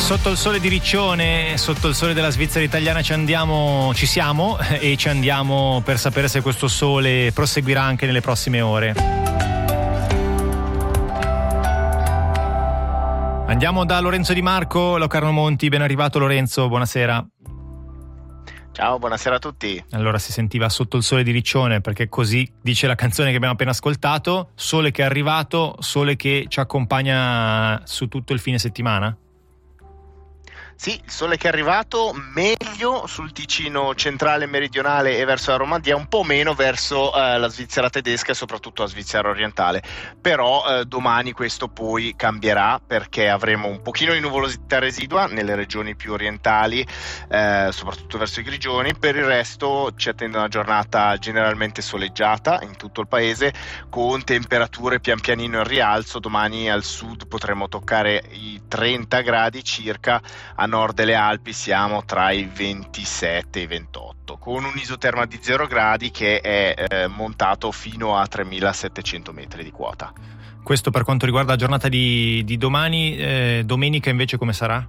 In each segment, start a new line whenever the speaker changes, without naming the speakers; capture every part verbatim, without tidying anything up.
Sotto il sole di Riccione, sotto il sole della Svizzera italiana ci andiamo, ci siamo e ci andiamo per sapere se questo sole proseguirà anche nelle prossime ore. Andiamo da Lorenzo Di Marco, Locarno Monti. Ben arrivato Lorenzo, buonasera.
Ciao, buonasera a tutti.
Allora, si sentiva Sotto il sole di Riccione, perché così dice la canzone che abbiamo appena ascoltato. Sole che è arrivato, sole che ci accompagna su tutto il fine settimana?
Sì, il sole che è arrivato, meglio sul Ticino centrale e meridionale e verso la Romandia, un po' meno verso eh, la Svizzera tedesca e soprattutto la Svizzera orientale. Però eh, domani questo poi cambierà, perché avremo un pochino di nuvolosità residua nelle regioni più orientali, eh, soprattutto verso i Grigioni. Per il resto ci attende una giornata generalmente soleggiata in tutto il paese, con temperature pian pianino in rialzo. Domani al sud potremo toccare i trenta gradi circa, a nord delle Alpi siamo tra i ventisette e i ventotto, con un isoterma di zero gradi che è eh, montato fino a tremilasettecento metri di quota.
Questo per quanto riguarda la giornata di, di domani. eh, domenica invece come sarà?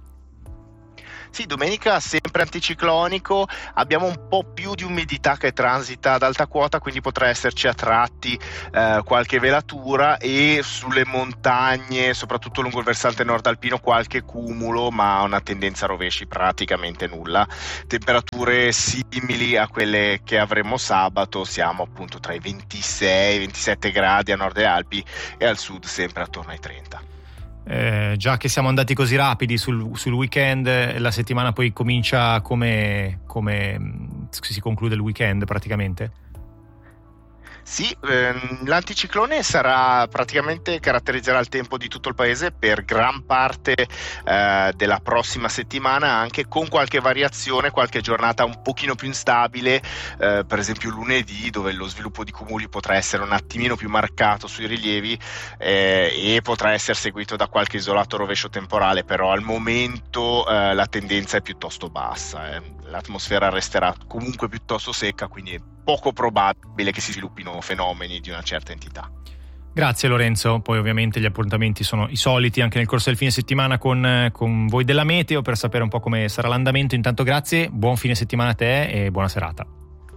Sì, domenica sempre anticiclonico, abbiamo un po' più di umidità che transita ad alta quota, quindi potrà esserci a tratti eh, qualche velatura, e sulle montagne, soprattutto lungo il versante nord alpino, qualche cumulo, ma una tendenza a rovesci praticamente nulla. Temperature simili a quelle che avremo sabato, siamo appunto tra i ventisei ventisette gradi a nord delle Alpi e al sud sempre attorno ai trenta.
Eh, già che siamo andati così rapidi sul, sul weekend, la settimana poi comincia come, come si conclude il weekend praticamente?
Sì, ehm, l'anticiclone sarà praticamente caratterizzerà il tempo di tutto il paese per gran parte eh, della prossima settimana, anche con qualche variazione, qualche giornata un pochino più instabile, eh, per esempio lunedì, dove lo sviluppo di cumuli potrà essere un attimino più marcato sui rilievi eh, e potrà essere seguito da qualche isolato rovescio temporale, però al momento eh, la tendenza è piuttosto bassa, eh. L'atmosfera resterà comunque piuttosto secca, quindi è poco probabile che si sviluppino fenomeni di una certa entità.
Grazie Lorenzo, poi ovviamente gli appuntamenti sono i soliti anche nel corso del fine settimana con, con voi della Meteo, per sapere un po' come sarà l'andamento. Intanto grazie, buon fine settimana a te e buona serata.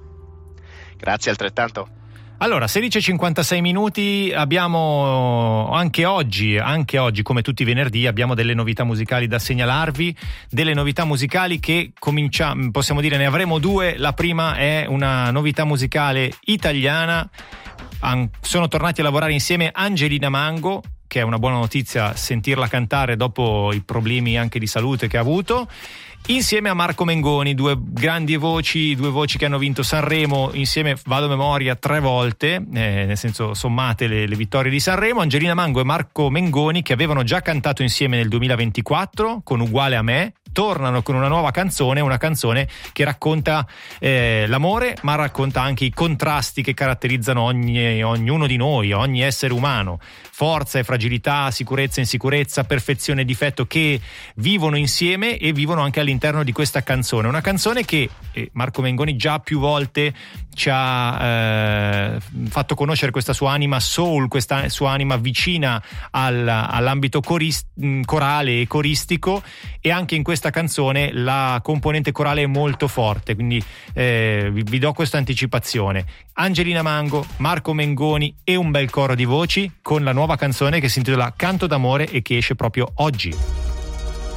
Grazie altrettanto.
Allora, sedici e cinquantasei minuti, abbiamo anche oggi, anche oggi come tutti i venerdì, abbiamo delle novità musicali da segnalarvi, delle novità musicali che cominciamo, possiamo dire ne avremo due. La prima è una novità musicale italiana, sono tornati a lavorare insieme Angelina Mango, che è una buona notizia sentirla cantare dopo i problemi anche di salute che ha avuto, insieme a Marco Mengoni, due grandi voci, due voci che hanno vinto Sanremo insieme, vado a memoria, tre volte, eh, nel senso sommate le, le vittorie di Sanremo. Angelina Mango e Marco Mengoni, che avevano già cantato insieme nel duemilaventiquattro con Uguale a me, tornano con una nuova canzone, una canzone che racconta eh, l'amore, ma racconta anche i contrasti che caratterizzano ogni, ognuno di noi, ogni essere umano, forza e fragilità, sicurezza e insicurezza, perfezione e difetto, che vivono insieme e vivono anche all'interno di questa canzone. Una canzone che eh, Marco Mengoni già più volte ci ha eh, fatto conoscere questa sua anima soul, questa sua anima vicina al, all'ambito corist, corale e coristico, e anche in questa canzone la componente corale è molto forte, quindi eh, vi, vi do questa anticipazione. Angelina Mango, Marco Mengoni e un bel coro di voci con la nuova canzone che si intitola Canto d'amore e che esce proprio oggi.